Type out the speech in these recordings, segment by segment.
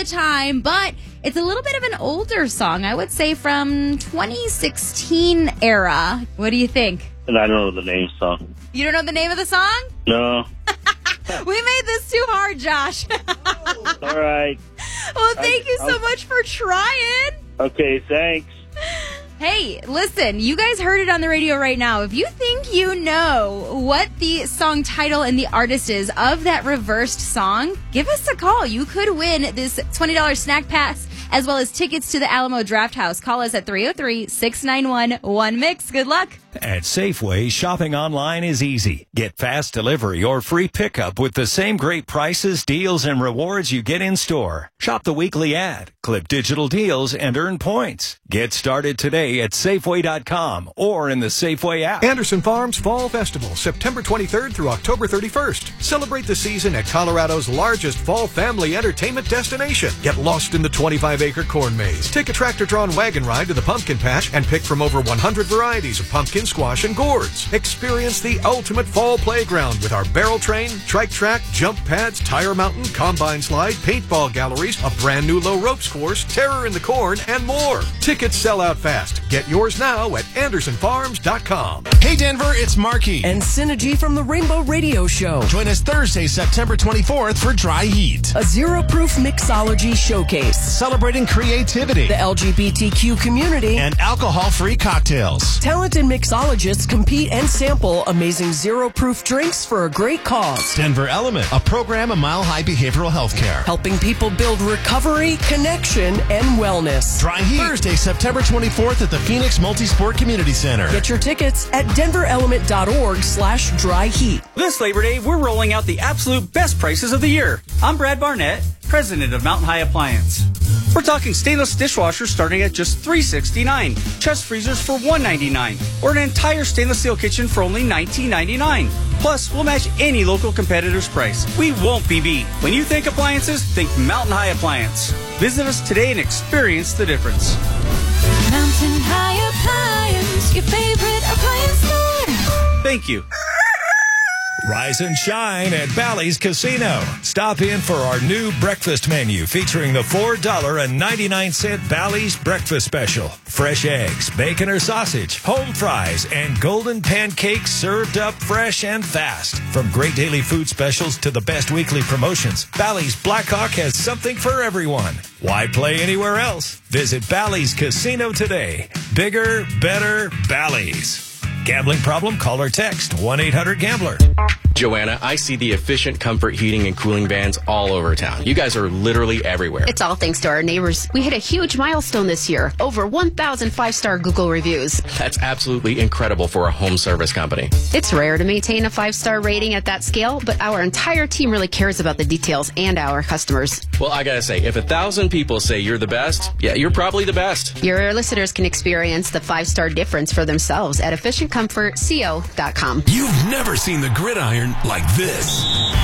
the time, but it's a little bit of an older song, I would say from 2016 era. What do you think? And I don't know the name song. You don't know the name of the song? No. We made this too hard, Josh. All right. Well, thank you so much for trying. Okay, thanks. Hey, listen, you guys heard it on the radio right now. If you think you know what the song title and the artist is of that reversed song, give us a call. You could win this $20 snack pass as well as tickets to the Alamo Draft House. Call us at 303-691-1MIX. Good luck. At Safeway, shopping online is easy. Get fast delivery or free pickup with the same great prices, deals, and rewards you get in store. Shop the weekly ad, clip digital deals, and earn points. Get started today at Safeway.com or in the Safeway app. Anderson Farms Fall Festival, September 23rd through October 31st. Celebrate the season at Colorado's largest fall family entertainment destination. Get lost in the 25-acre corn maze. Take a tractor-drawn wagon ride to the pumpkin patch and pick from over 100 varieties of pumpkin, squash, and gourds. Experience the ultimate fall playground with our barrel train, trike track, jump pads, tire mountain, combine slide, paintball galleries, a brand new low ropes course, terror in the corn, and more. Tickets sell out fast. Get yours now at AndersonFarms.com. Hey Denver, it's Marky and Synergy from the Rainbow Radio Show. Join us Thursday, September 24th for Dry Heat, a zero-proof mixology showcase celebrating creativity, the LGBTQ community, and alcohol-free cocktails. Talented mixologists compete and sample amazing zero-proof drinks for a great cause. Denver Element, a program of Mile High Behavioral Health Care, helping people build recovery, connection, and wellness. Dry Heat, Thursday, September 24th at the Phoenix Multisport Community Center. Get your tickets at denverelement.org/dryheat. This Labor Day, we're rolling out the absolute best prices of the year. I'm Brad Barnett, president of Mountain High Appliance. We're talking stainless dishwashers starting at just $369, chest freezers for $199, or an entire stainless steel kitchen for only $19.99. Plus, we'll match any local competitor's price. We won't be beat. When you think appliances, think Mountain High Appliance. Visit us today and experience the difference. Mountain High Appliance, your favorite appliance store. Thank you. Rise and shine at Bally's Casino. Stop in for our new breakfast menu featuring the $4.99 Bally's Breakfast Special. Fresh eggs, bacon or sausage, home fries, and golden pancakes served up fresh and fast. From great daily food specials to the best weekly promotions, Bally's Blackhawk has something for everyone. Why play anywhere else? Visit Bally's Casino today. Bigger, better Bally's. Gambling problem? Call or text 1-800-GAMBLER. Joanna, I see the efficient comfort heating and cooling vans all over town. You guys are literally everywhere. It's all thanks to our neighbors. We hit a huge milestone this year. Over 1,000 5-star Google reviews. That's absolutely incredible for a home service company. It's rare to maintain a 5-star rating at that scale, but our entire team really cares about the details and our customers. Well, I gotta say, if 1,000 people say you're the best, yeah, you're probably the best. Your listeners can experience the 5-star difference for themselves at efficientcomfortco.com. You've never seen the gridiron like this.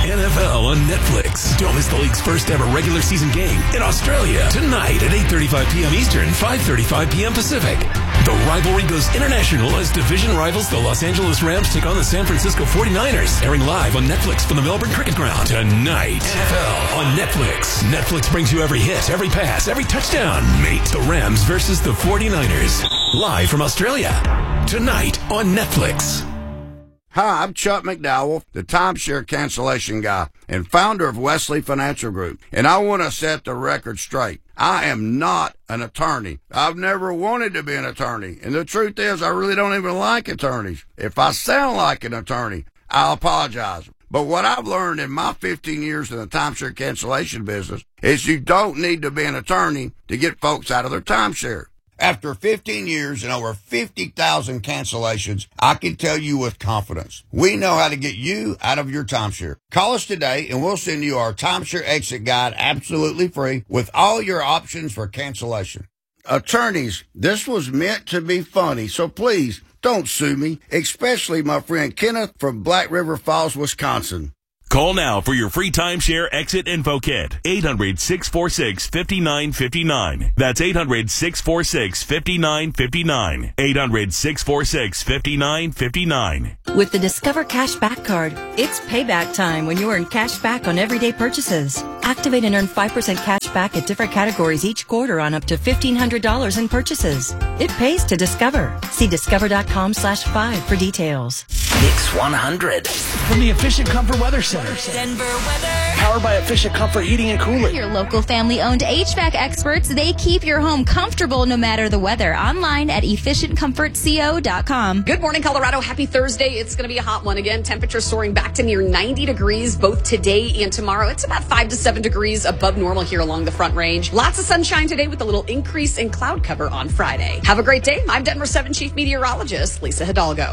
NFL on Netflix. Don't miss the league's first ever regular season game in Australia tonight at 8:35 p.m. Eastern, 5:35 p.m. Pacific. The rivalry goes international as division rivals the Los Angeles Rams take on the San Francisco 49ers. Airing live on Netflix from the Melbourne Cricket Ground tonight. NFL on Netflix. Netflix brings you every hit, every pass, every touchdown. Mate, the Rams versus the 49ers. Live from Australia. Tonight on Netflix. Hi, I'm Chuck McDowell, the timeshare cancellation guy and founder of Wesley Financial Group, and I want to set the record straight. I am not an attorney. I've never wanted to be an attorney, and the truth is I really don't even like attorneys. If I sound like an attorney, I'll apologize. But what I've learned in my 15 years in the timeshare cancellation business is you don't need to be an attorney to get folks out of their timeshare. After 15 years and over 50,000 cancellations, I can tell you with confidence, we know how to get you out of your timeshare. Call us today and we'll send you our timeshare exit guide absolutely free with all your options for cancellation. Attorneys, this was meant to be funny, so please don't sue me, especially my friend Kenneth from Black River Falls, Wisconsin. Call now for your free timeshare exit info kit. 800-646-5959. That's 800-646-5959. 800-646-5959. With the Discover Cash Back Card, it's payback time when you earn cash back on everyday purchases. Activate and earn 5% cash cash back at different categories each quarter on up to $1,500 in purchases. It pays to Discover. See discover.com/5 for details. Mix 100. From the Efficient Comfort Weather Center. Denver weather. Powered by Efficient Comfort Heating and Cooling. Your local family-owned HVAC experts, they keep your home comfortable no matter the weather. Online at efficientcomfortco.com. Good morning, Colorado. Happy Thursday. It's going to be a hot one again. Temperatures soaring back to near 90 degrees both today and tomorrow. It's about 5 to 7 degrees above normal here along the Front Range. Lots of sunshine today with a little increase in cloud cover on Friday. Have a great day. I'm Denver 7 Chief Meteorologist Lisa Hidalgo.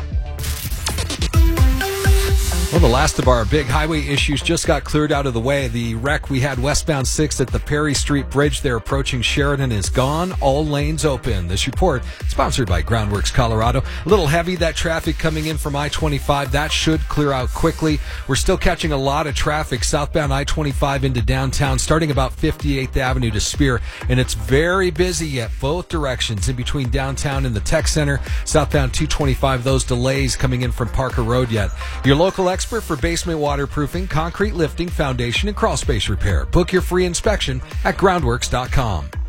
Well, the last of our big highway issues just got cleared out of the way. The wreck we had westbound 6 at the Perry Street Bridge there approaching Sheridan is gone. All lanes open. This report sponsored by Groundworks Colorado. A little heavy, that traffic coming in from I-25. That should clear out quickly. We're still catching a lot of traffic southbound I-25 into downtown, starting about 58th Avenue to Spear. And it's very busy at both directions in between downtown and the Tech Center. Southbound 225, those delays coming in from Parker Road yet. Your local expert for basement waterproofing, concrete lifting, foundation, and crawl space repair. Book your free inspection at groundworks.com.